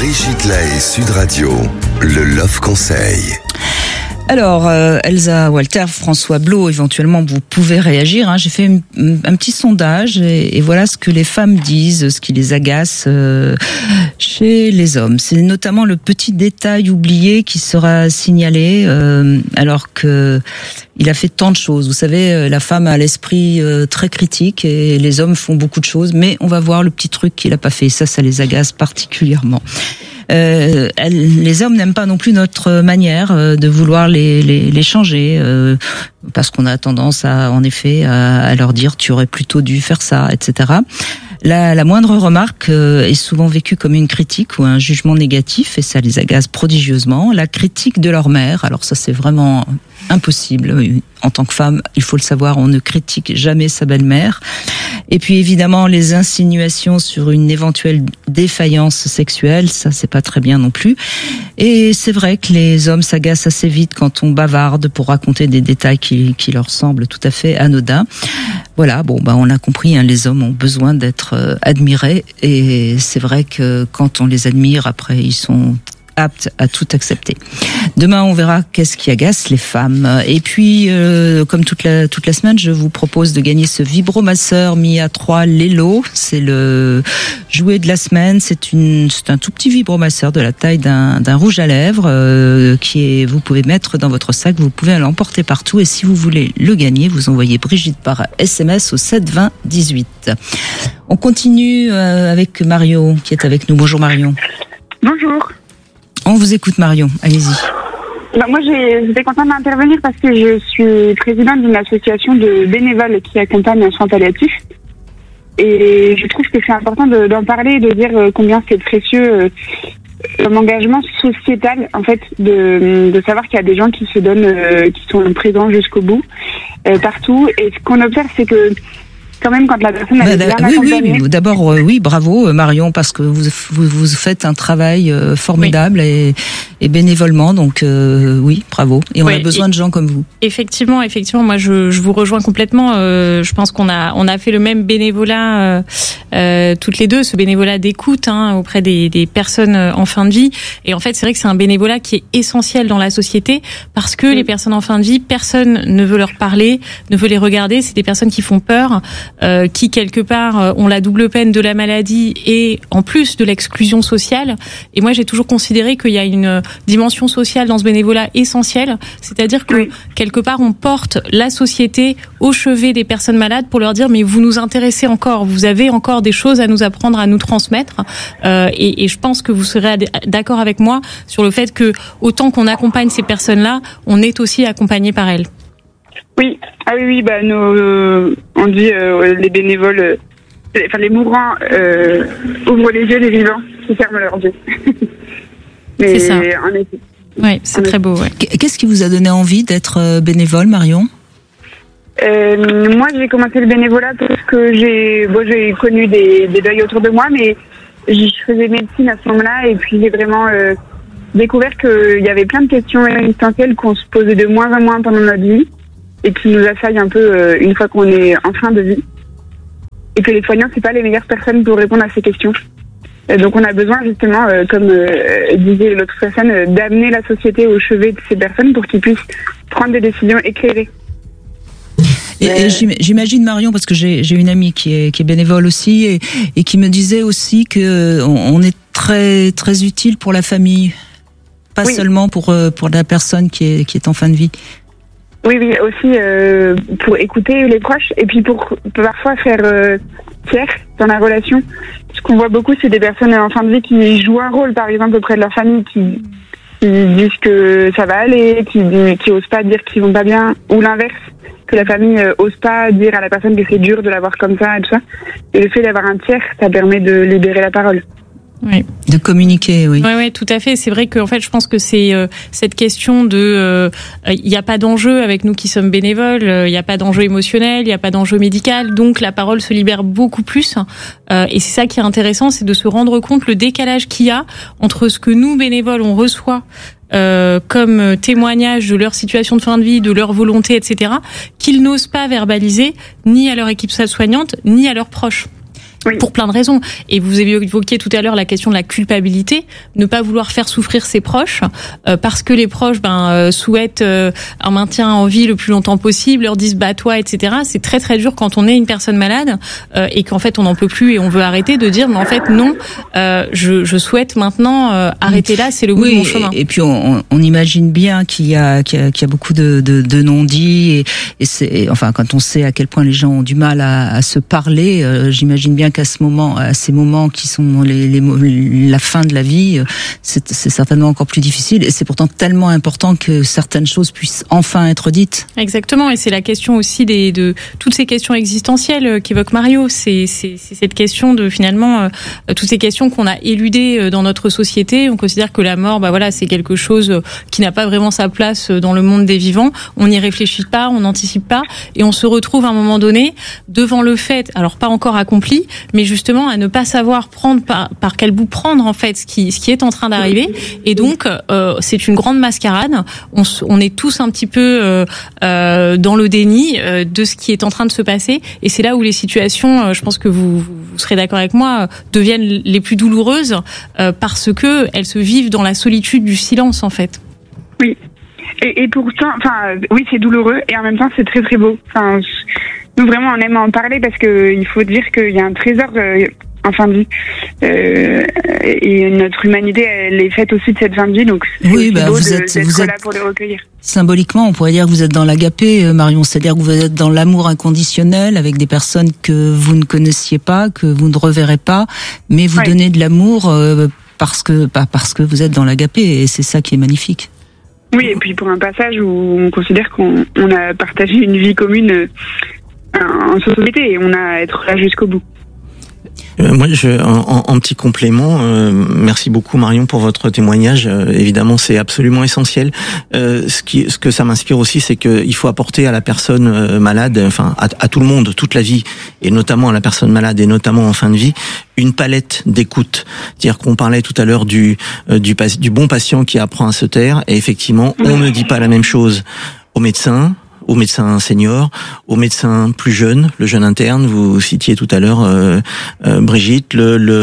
Brigitte Lahaie, Sud Radio, le Love Conseil. Alors, Elsa Walter, François Blot, éventuellement, vous pouvez réagir. J'ai fait un petit sondage et voilà ce que les femmes disent, ce qui les agace chez les hommes. C'est notamment le petit détail oublié qui sera signalé alors que il a fait tant de choses. Vous savez, la femme a l'esprit très critique et les hommes font beaucoup de choses, mais on va voir le petit truc qu'il a pas fait. Ça les agace particulièrement. Les hommes n'aiment pas non plus notre manière de vouloir les changer, parce qu'on a tendance en effet à leur dire tu aurais plutôt dû faire ça, etc. La moindre remarque est souvent vécue comme une critique ou un jugement négatif et ça les agace prodigieusement. La critique de leur mère, alors ça c'est vraiment impossible. En tant que femme, il faut le savoir, on ne critique jamais sa belle-mère. Et puis évidemment, les insinuations sur une éventuelle défaillance sexuelle, ça c'est pas très bien non plus. Et c'est vrai que les hommes s'agacent assez vite quand on bavarde pour raconter des détails qui leur semblent tout à fait anodins. Voilà, on l'a compris, les hommes ont besoin d'être admirés. Et c'est vrai que quand on les admire, après ils sont aptes à tout accepter. Demain, on verra qu'est-ce qui agace les femmes. Et puis, comme toute la semaine, je vous propose de gagner ce vibromasseur Mi A3 Lelo. C'est le jouet de la semaine. C'est un tout petit vibromasseur de la taille d'un rouge à lèvres vous pouvez mettre dans votre sac. Vous pouvez l'emporter partout. Et si vous voulez le gagner, vous envoyez Brigitte par SMS au 7 20 18. On continue avec Marion qui est avec nous. Bonjour Marion. Bonjour. On vous écoute Marion, allez-y. Moi j'étais contente d'intervenir parce que je suis présidente d'une association de bénévoles qui accompagne en soins palliatifs. Et je trouve que c'est important d'en parler et de dire combien c'est précieux comme engagement sociétal, en fait, de savoir qu'il y a des gens qui se donnent, qui sont présents jusqu'au bout, partout. Et ce qu'on observe, c'est que quand même, quand la personne est bien accompagnée. Oui. D'abord, oui, bravo Marion, parce que vous faites un travail formidable et bénévolement, donc oui, bravo. Et on a besoin de gens comme vous. Effectivement, moi je vous rejoins complètement. Je pense qu'on a fait le même bénévolat toutes les deux, ce bénévolat d'écoute auprès des personnes en fin de vie. Et en fait, c'est vrai que c'est un bénévolat qui est essentiel dans la société parce que les personnes en fin de vie, personne ne veut leur parler, ne veut les regarder. C'est des personnes qui font peur. Qui quelque part ont la double peine de la maladie et en plus de l'exclusion sociale. Et moi j'ai toujours considéré qu'il y a une dimension sociale dans ce bénévolat essentielle, c'est-à-dire que quelque part on porte la société au chevet des personnes malades pour leur dire mais vous nous intéressez encore, vous avez encore des choses à nous apprendre, à nous transmettre. Et je pense que vous serez d'accord avec moi sur le fait que autant qu'on accompagne ces personnes-là, on est aussi accompagné par elles. Oui, on dit les bénévoles, les mourants ouvrent les yeux des vivants qui ferment leurs yeux. C'est ça. En effet. Oui, c'est très beau. Ouais. Qu'est-ce qui vous a donné envie d'être bénévole, Marion ? Moi, j'ai commencé le bénévolat parce que j'ai connu des deuils autour de moi, mais je faisais médecine à ce moment-là et puis j'ai vraiment découvert qu'il y avait plein de questions existentielles qu'on se posait de moins en moins pendant notre vie et qui nous assaillent un peu une fois qu'on est en fin de vie. Et que les soignants, c'est pas les meilleures personnes pour répondre à ces questions. Donc on a besoin justement, comme disait l'autre personne, d'amener la société au chevet de ces personnes pour qu'ils puissent prendre des décisions éclairées. Et j'imagine Marion, parce que j'ai une amie qui est bénévole aussi et qui me disait aussi que on est très très utile pour la famille, pas seulement pour la personne qui est en fin de vie. Oui, aussi pour écouter les proches et puis pour parfois faire tiers dans la relation. Ce qu'on voit beaucoup, c'est des personnes en fin de vie qui jouent un rôle, par exemple, auprès de leur famille, qui disent que ça va aller, qui osent pas dire qu'ils vont pas bien, ou l'inverse, que la famille ose pas dire à la personne que c'est dur de l'avoir comme ça et tout ça. Et le fait d'avoir un tiers, ça permet de libérer la parole. Oui. De communiquer, oui. Oui, tout à fait. C'est vrai qu'en fait, je pense que c'est cette question de, il n'y a pas d'enjeu avec nous qui sommes bénévoles, il n'y a pas d'enjeu émotionnel, il n'y a pas d'enjeu médical, donc la parole se libère beaucoup plus. Et c'est ça qui est intéressant, c'est de se rendre compte le décalage qu'il y a entre ce que nous bénévoles on reçoit comme témoignage de leur situation de fin de vie, de leur volonté, etc., qu'ils n'osent pas verbaliser ni à leur équipe soignante ni à leurs proches. Oui. Pour plein de raisons. Et vous avez évoqué tout à l'heure la question de la culpabilité, ne pas vouloir faire souffrir ses proches, parce que les proches souhaitent un maintien en vie le plus longtemps possible, leur disent toi, etc. C'est très très dur quand on est une personne malade et qu'en fait on n'en peut plus et on veut arrêter, de dire mais en fait non, je souhaite maintenant arrêter là, c'est le bout de mon chemin. Et puis on imagine bien qu'il y a beaucoup de non-dits et c'est, enfin, quand on sait à quel point les gens ont du mal à se parler, j'imagine bien qu'à ces moments qui sont la fin de la vie, c'est certainement encore plus difficile. Et c'est pourtant tellement important que certaines choses puissent enfin être dites. Exactement. Et c'est la question aussi de toutes ces questions existentielles qu'évoque Mario. C'est cette question de finalement toutes ces questions qu'on a éludées dans notre société. On considère que la mort, c'est quelque chose qui n'a pas vraiment sa place dans le monde des vivants. On n'y réfléchit pas, on n'anticipe pas, et on se retrouve à un moment donné devant le fait, alors pas encore accompli, mais justement à ne pas savoir prendre par quel bout prendre en fait ce qui est en train d'arriver. Et donc c'est une grande mascarade. On est tous un petit peu dans le déni de ce qui est en train de se passer, et c'est là où les situations, je pense que vous serez d'accord avec moi, deviennent les plus douloureuses parce que elles se vivent dans la solitude du silence en fait. Oui. Et pourtant, oui, c'est douloureux et en même temps c'est très très beau. Nous vraiment on aime en parler parce que il faut dire qu'il y a un trésor en fin de vie et notre humanité elle est faite aussi de cette fin de vie, donc c'est oui, beau vous d'être là pour les recueillir. Symboliquement, on pourrait dire que vous êtes dans l'agapé, Marion, c'est-à-dire que vous êtes dans l'amour inconditionnel avec des personnes que vous ne connaissiez pas, que vous ne reverrez pas, mais vous donnez de l'amour parce que vous êtes dans l'agapé, et c'est ça qui est magnifique. Oui, et puis pour un passage où on considère qu'on a partagé une vie commune en société et on a à être là jusqu'au bout. Moi, en petit complément, merci beaucoup Marion pour votre témoignage. Évidemment, c'est absolument essentiel. Ce que ça m'inspire aussi, c'est qu'il faut apporter à la personne malade, enfin à tout le monde, toute la vie, et notamment à la personne malade, et notamment en fin de vie, une palette d'écoute. C'est-à-dire qu'on parlait tout à l'heure du bon patient qui apprend à se taire, et effectivement, on ne dit pas la même chose aux médecins seniors, aux médecins plus jeunes, le jeune interne, vous citiez tout à l'heure Brigitte,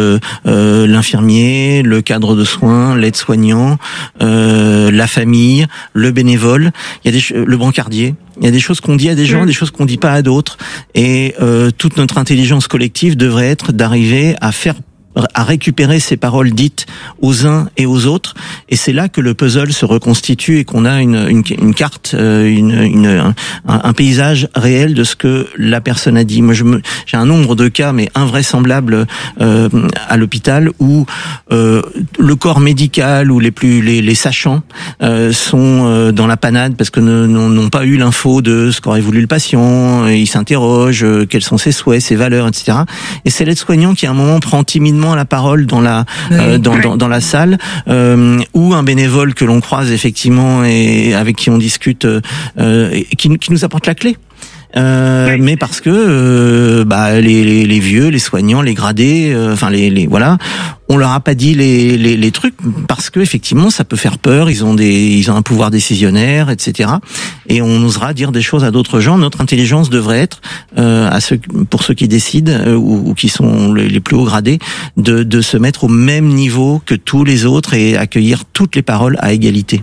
l'infirmier, le cadre de soins, l'aide-soignant, la famille, le bénévole, il y a le brancardier. Il y a des choses qu'on dit à des gens, des choses qu'on dit pas à d'autres, et toute notre intelligence collective devrait être d'arriver à récupérer ces paroles dites aux uns et aux autres, et c'est là que le puzzle se reconstitue et qu'on a une carte, un paysage réel de ce que la personne a dit. Moi, j'ai un nombre de cas, mais invraisemblables à l'hôpital, où le corps médical ou les sachants sont dans la panade parce que n'ont pas eu l'info de ce qu'aurait voulu le patient. Ils s'interrogent quels sont ses souhaits, ses valeurs, etc. Et c'est l'aide-soignant qui à un moment prend timidement la parole dans la salle, ou un bénévole que l'on croise effectivement et avec qui on discute, qui nous apporte la clé. Mais parce que les vieux, les soignants, les gradés, voilà, on leur a pas dit les trucs parce que effectivement ça peut faire peur. Ils ont un pouvoir décisionnaire, etc. Et on osera dire des choses à d'autres gens. Notre intelligence devrait être pour ceux qui décident ou qui sont les plus hauts gradés de se mettre au même niveau que tous les autres et accueillir toutes les paroles à égalité.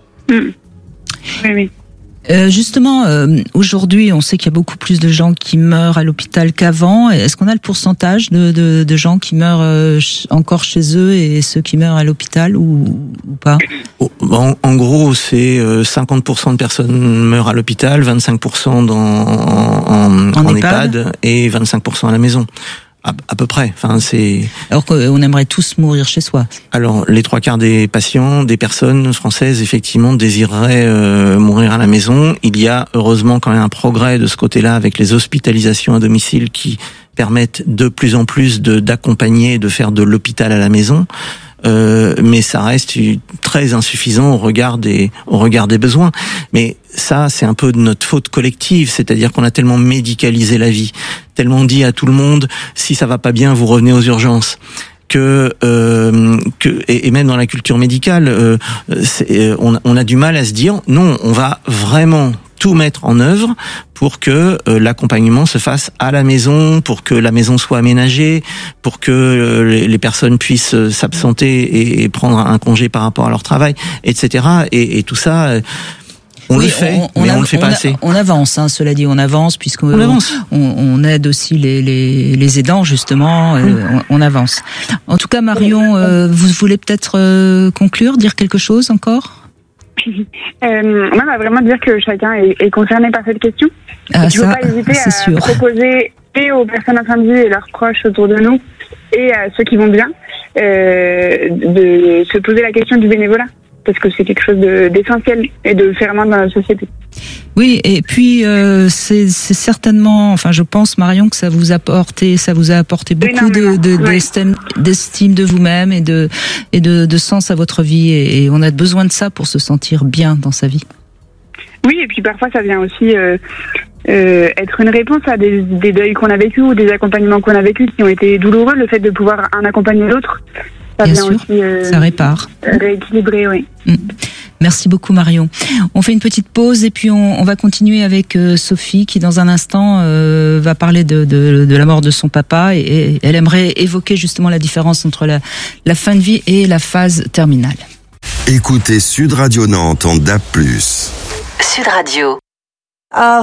Oui. Justement, aujourd'hui, on sait qu'il y a beaucoup plus de gens qui meurent à l'hôpital qu'avant. Est-ce qu'on a le pourcentage de gens qui meurent encore chez eux et ceux qui meurent à l'hôpital ou pas? En gros, c'est 50% de personnes meurent à l'hôpital, 25% en EHPAD et 25% à la maison. À peu près. Enfin, c'est. Alors qu'on aimerait tous mourir chez soi. Alors, les 3/4 des patients, des personnes françaises, effectivement, désireraient mourir à la maison. Il y a heureusement quand même un progrès de ce côté-là avec les hospitalisations à domicile qui permettent de plus en plus d'accompagner et de faire de l'hôpital à la maison. Mais ça reste très insuffisant au regard des besoins. Mais ça, c'est un peu de notre faute collective, c'est-à-dire qu'on a tellement médicalisé la vie, tellement dit à tout le monde, si ça va pas bien, vous revenez aux urgences. Et même dans la culture médicale, on a du mal à se dire, non, on va vraiment tout mettre en œuvre pour que l'accompagnement se fasse à la maison, pour que la maison soit aménagée, pour que les personnes puissent s'absenter et prendre un congé par rapport à leur travail, etc. Et tout ça, on le fait, mais on le fait pas assez. On avance, hein, cela dit, on avance on aide aussi les aidants justement. On avance. En tout cas, Marion, vous voulez peut-être conclure, dire quelque chose encore? Moi, va vraiment dire que chacun est concerné par cette question. Il ne faut pas hésiter à proposer et aux personnes en fin de vie et leurs proches autour de nous et à ceux qui vont bien de se poser la question du bénévolat. Parce que c'est quelque chose d'essentiel et de fermant dans la société. Oui, et puis c'est certainement, enfin je pense Marion que ça vous a apporté beaucoup d'estime de vous-même et de sens à votre vie et on a besoin de ça pour se sentir bien dans sa vie. Oui, et puis parfois ça vient aussi être une réponse à des deuils qu'on a vécus ou des accompagnements qu'on a vécus qui ont été douloureux, le fait de pouvoir un accompagner l'autre. Bien sûr, aussi, ça répare. Rééquilibrer, oui. Merci beaucoup Marion. On fait une petite pause et puis on va continuer avec Sophie qui dans un instant va parler de la mort de son papa et elle aimerait évoquer justement la différence entre la fin de vie et la phase terminale. Écoutez Sud Radio Nantes en DAB+. Sud Radio.